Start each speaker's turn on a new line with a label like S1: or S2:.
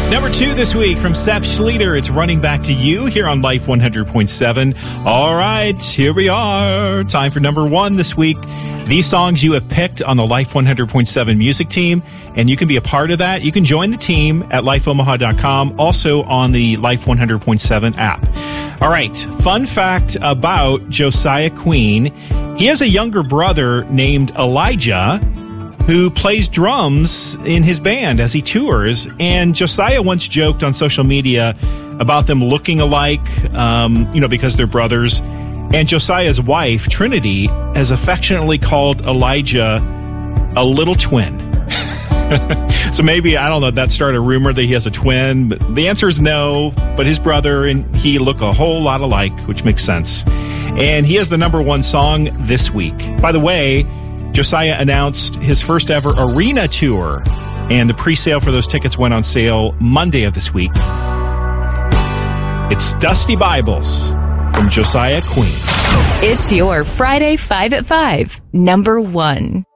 S1: Number 2 this week from Seth Schleter. It's Running Back to You here on Life 100.7. All right, here we are. Time for number 1 this week. These songs you have picked on the Life 100.7 music team, and you can be a part of that. You can join the team at lifeomaha.com, also on the Life 100.7 app. All right, fun fact about Josiah Queen. He has a younger brother named Elijah who plays drums in his band as he tours. And Josiah once joked on social media about them looking alike, because they're brothers. And Josiah's wife, Trinity, has affectionately called Elijah a little twin. So maybe, I don't know, that started a rumor that he has a twin. But the answer is no, but his brother and he look a whole lot alike, which makes sense. And he has the number 1 song this week. By the way, Josiah announced his first ever arena tour, and the pre-sale for those tickets went on sale Monday of this week. It's Dusty Bibles from Josiah Queen.
S2: It's your Friday 5 at 5, number 1.